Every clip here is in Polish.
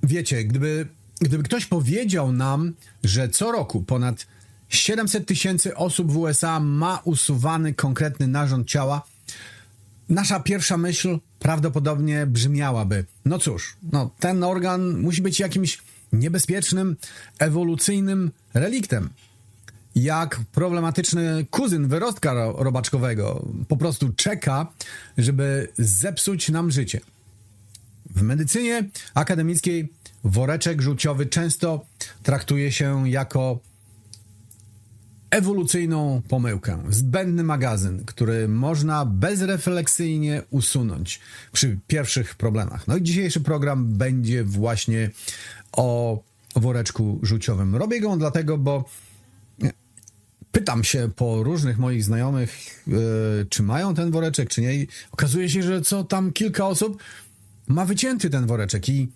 Wiecie, gdyby ktoś powiedział nam, że co roku ponad 700 000 osób w USA ma usuwany konkretny narząd ciała, nasza pierwsza myśl prawdopodobnie brzmiałaby: no cóż, ten organ musi być jakimś niebezpiecznym, ewolucyjnym reliktem. Jak problematyczny kuzyn wyrostka robaczkowego, po prostu czeka, żeby zepsuć nam życie. W medycynie akademickiej woreczek żółciowy często traktuje się jako ewolucyjną pomyłkę, zbędny magazyn, który można bezrefleksyjnie usunąć przy pierwszych problemach. No i dzisiejszy program będzie właśnie o woreczku żółciowym. Robię go dlatego, bo pytam się po różnych moich znajomych, czy mają ten woreczek, czy nie. I okazuje się, że co tam kilka osób ma wycięty ten woreczek i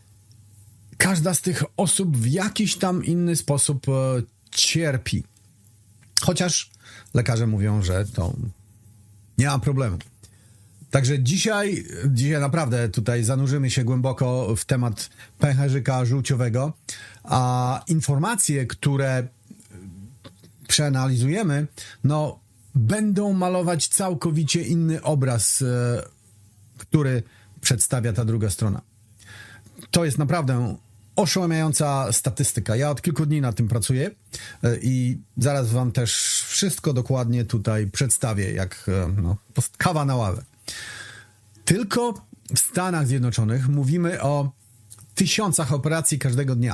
każda z tych osób w jakiś tam inny sposób cierpi. Chociaż lekarze mówią, że to nie ma problemu. Także dzisiaj naprawdę tutaj zanurzymy się głęboko w temat pęcherzyka żółciowego, a informacje, które przeanalizujemy, będą malować całkowicie inny obraz, który przedstawia ta druga strona. To jest naprawdę oszałamiająca statystyka. Ja od kilku dni na tym pracuję i zaraz wam też wszystko dokładnie tutaj przedstawię, jak kawa na ławę. Tylko w Stanach Zjednoczonych mówimy o tysiącach operacji każdego dnia,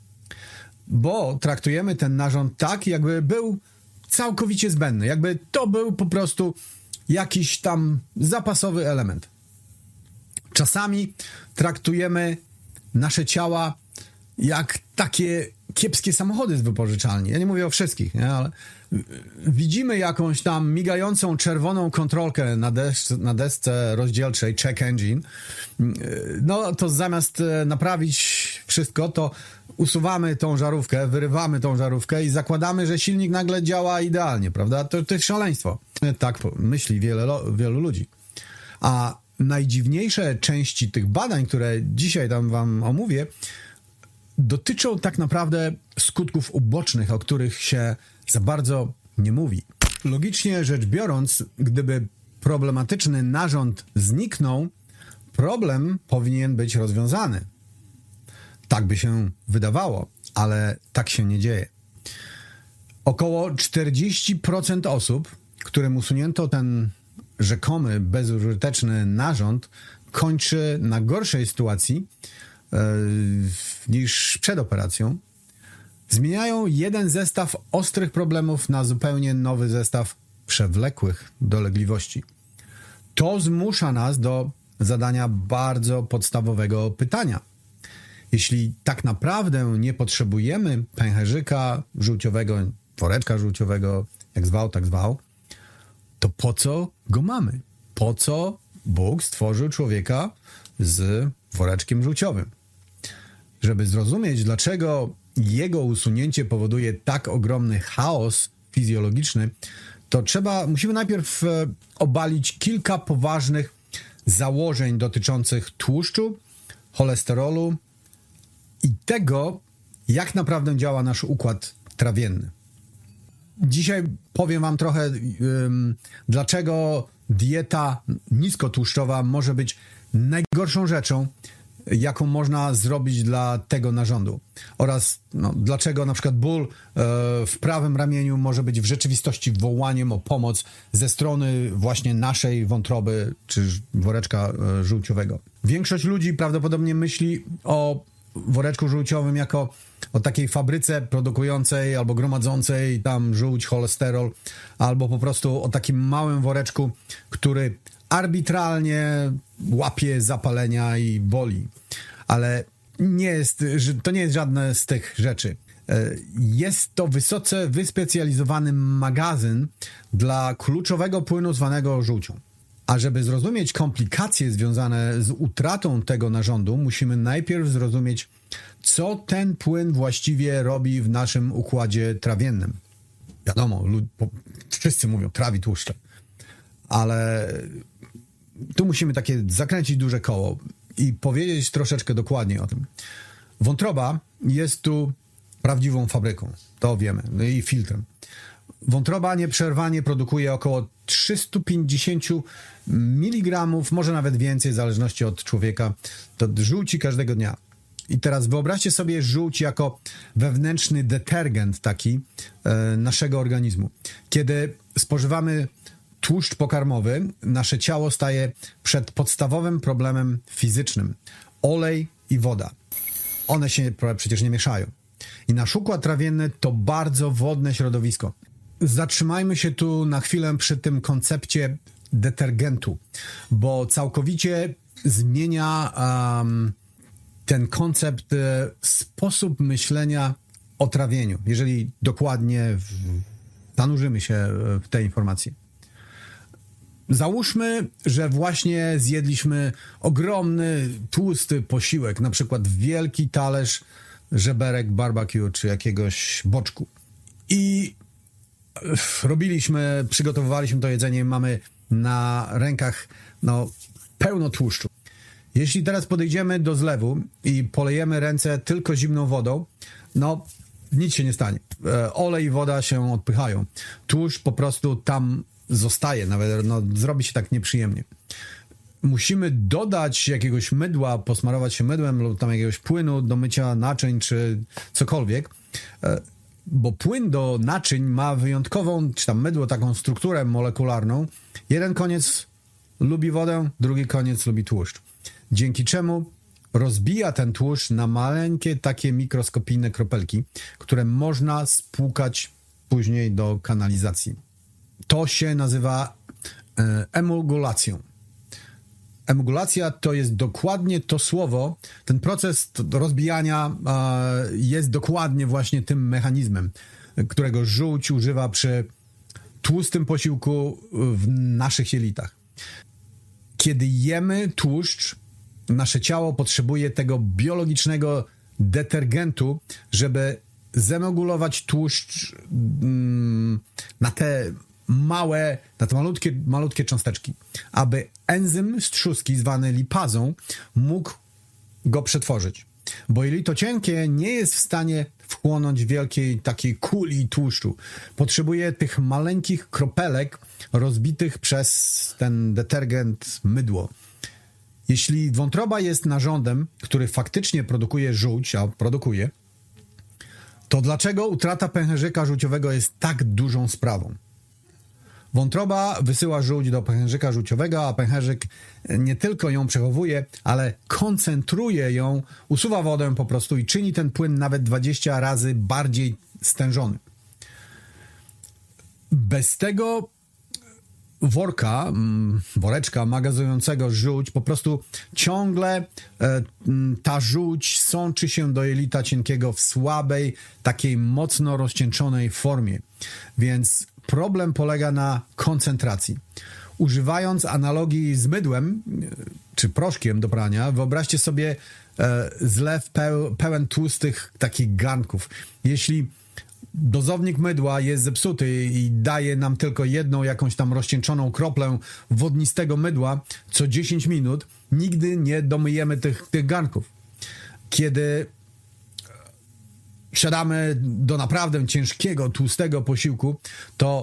bo traktujemy ten narząd tak, jakby był całkowicie zbędny, jakby to był po prostu jakiś tam zapasowy element. Czasami traktujemy nasze ciała jak takie kiepskie samochody z wypożyczalni. Ja nie mówię o wszystkich, nie? Ale widzimy jakąś tam migającą czerwoną kontrolkę na desce rozdzielczej check engine. To zamiast naprawić wszystko, to usuwamy tą żarówkę, wyrywamy tą żarówkę i zakładamy, że silnik nagle działa idealnie, prawda? To jest szaleństwo. Tak myśli wielu ludzi. A najdziwniejsze części tych badań, które dzisiaj tam wam omówię, dotyczą tak naprawdę skutków ubocznych, o których się za bardzo nie mówi. Logicznie rzecz biorąc, gdyby problematyczny narząd zniknął, problem powinien być rozwiązany. Tak by się wydawało, ale tak się nie dzieje. Około 40% osób, którym usunięto ten rzekomy, bezużyteczny narząd, kończy na gorszej sytuacji niż przed operacją. Zmieniają jeden zestaw ostrych problemów na zupełnie nowy zestaw przewlekłych dolegliwości. To zmusza nas do zadania bardzo podstawowego pytania. Jeśli tak naprawdę nie potrzebujemy pęcherzyka żółciowego, woreczka żółciowego, jak zwał, tak zwał, to po co go mamy? Po co Bóg stworzył człowieka z woreczkiem żółciowym? Żeby zrozumieć, dlaczego jego usunięcie powoduje tak ogromny chaos fizjologiczny, to musimy najpierw obalić kilka poważnych założeń dotyczących tłuszczu, cholesterolu i tego, jak naprawdę działa nasz układ trawienny. Dzisiaj powiem wam trochę, dlaczego dieta niskotłuszczowa może być najgorszą rzeczą, jaką można zrobić dla tego narządu. Oraz dlaczego na przykład ból w prawym ramieniu może być w rzeczywistości wołaniem o pomoc ze strony właśnie naszej wątroby czy woreczka żółciowego. Większość ludzi prawdopodobnie myśli o woreczku żółciowym jako o takiej fabryce produkującej albo gromadzącej tam żółć, cholesterol, albo po prostu o takim małym woreczku, który arbitralnie łapie zapalenia i boli. Ale to nie jest żadne z tych rzeczy. Jest to wysoce wyspecjalizowany magazyn dla kluczowego płynu zwanego żółcią. A żeby zrozumieć komplikacje związane z utratą tego narządu, musimy najpierw zrozumieć, co ten płyn właściwie robi w naszym układzie trawiennym. Wiadomo, wszyscy mówią trawi tłuszcze, ale tu musimy zakręcić duże koło. i powiedzieć troszeczkę dokładniej o tym. Wątroba jest tu prawdziwą fabryką, to wiemy, no i filtrem. Wątroba nieprzerwanie produkuje około 350 mg, może nawet więcej, w zależności od człowieka, to żółci każdego dnia. I teraz wyobraźcie sobie żółć jako wewnętrzny detergent taki naszego organizmu. Kiedy spożywamy tłuszcz pokarmowy, nasze ciało staje przed podstawowym problemem fizycznym. Olej i woda. One się przecież nie mieszają. I nasz układ trawienny to bardzo wodne środowisko. Zatrzymajmy się tu na chwilę przy tym koncepcie detergentu, bo całkowicie zmienia ten koncept sposób myślenia o trawieniu, jeżeli dokładnie zanurzymy się w te informacje. Załóżmy, że właśnie zjedliśmy ogromny, tłusty posiłek, na przykład wielki talerz żeberek barbecue czy jakiegoś boczku. I przygotowywaliśmy to jedzenie, mamy na rękach pełno tłuszczu. Jeśli teraz podejdziemy do zlewu i polejemy ręce tylko zimną wodą, nic się nie stanie. Olej i woda się odpychają. Tłuszcz po prostu tam zostaje, nawet zrobi się tak nieprzyjemnie. Musimy dodać jakiegoś mydła, posmarować się mydłem lub tam jakiegoś płynu do mycia naczyń czy cokolwiek, bo płyn do naczyń ma wyjątkową, czy tam mydło, taką strukturę molekularną. Jeden koniec lubi wodę, drugi koniec lubi tłuszcz. Dzięki czemu rozbija ten tłuszcz na maleńkie, takie mikroskopijne kropelki, które można spłukać później do kanalizacji. To się nazywa emulgulacją. Emulgulacja to jest dokładnie to słowo, ten proces rozbijania jest dokładnie właśnie tym mechanizmem, którego żółć używa przy tłustym posiłku w naszych jelitach. Kiedy jemy tłuszcz, nasze ciało potrzebuje tego biologicznego detergentu, żeby zemogulować tłuszcz na te malutkie cząsteczki, aby enzym z trzustki zwany lipazą mógł go przetworzyć. Bo jelito cienkie nie jest w stanie wchłonąć wielkiej takiej kuli tłuszczu. Potrzebuje tych maleńkich kropelek rozbitych przez ten detergent mydło. Jeśli wątroba jest narządem, który faktycznie produkuje żółć, a produkuje, to dlaczego utrata pęcherzyka żółciowego jest tak dużą sprawą? Wątroba wysyła żółć do pęcherzyka żółciowego, a pęcherzyk nie tylko ją przechowuje, ale koncentruje ją, usuwa wodę po prostu i czyni ten płyn nawet 20 razy bardziej stężony. Bez tego woreczka magazynującego żółć, po prostu ciągle ta żółć sączy się do jelita cienkiego w słabej, takiej mocno rozcieńczonej formie. Więc problem polega na koncentracji. Używając analogii z mydłem czy proszkiem do prania, wyobraźcie sobie zlew pełen tłustych takich garnków. Jeśli dozownik mydła jest zepsuty i daje nam tylko jedną jakąś tam rozcieńczoną kroplę wodnistego mydła co 10 minut, nigdy nie domyjemy tych garnków. Kiedy siadamy do naprawdę ciężkiego, tłustego posiłku, to